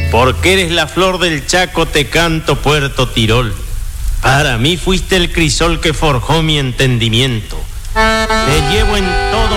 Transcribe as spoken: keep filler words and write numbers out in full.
Porque eres la flor del Chaco, te canto Puerto Tirol. Para mí fuiste el crisol que forjó mi entendimiento. Te llevo en todo